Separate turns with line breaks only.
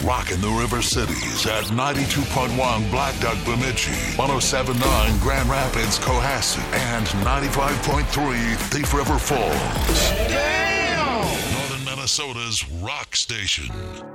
Rockin' the River Cities at 92.1 Black Duck Bemidji, 107.9 Grand Rapids Cohasset, and 95.3 Thief River Falls. Damn! Northern Minnesota's rock station.